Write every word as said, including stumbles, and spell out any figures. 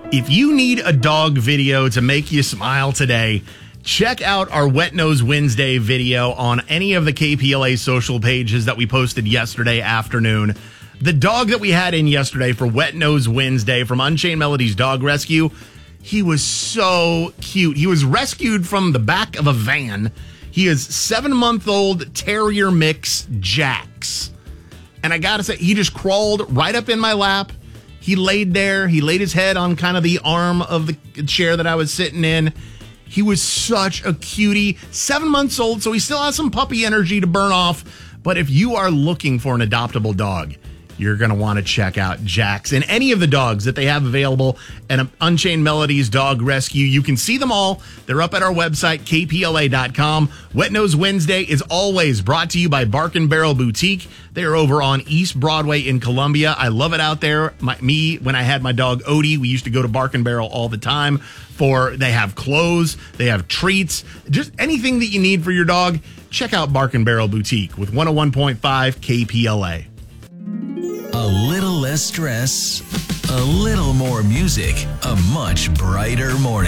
If you need a dog video to make you smile today, check out our Wet Nose Wednesday video on any of the K P L A social pages that we posted yesterday afternoon. The dog that we had in yesterday for Wet Nose Wednesday from Unchained Melodies Dog Rescue, he was so cute. He was rescued from the back of a van. He is seven-month-old terrier mix Jax. And I gotta say, he just crawled right up in my lap. He laid there. He laid his head on kind of the arm of the chair that I was sitting in. He was such a cutie. Seven months old, so he still has some puppy energy to burn off. But if you are looking for an adoptable dog, you're going to want to check out Jax and any of the dogs that they have available at Unchained Melodies Dog Rescue. You can see them all. They're up at our website, K P L A dot com. Wet Nose Wednesday is always brought to you by Bark and Barrel Boutique. They are over on East Broadway in Columbia. I love it out there. My, me, when I had my dog Odie, we used to go to Bark and Barrel all the time. For they have clothes, they have treats, just anything that you need for your dog. Check out Bark and Barrel Boutique with one oh one point five K P L A. A little less stress, a little more music, a much brighter morning.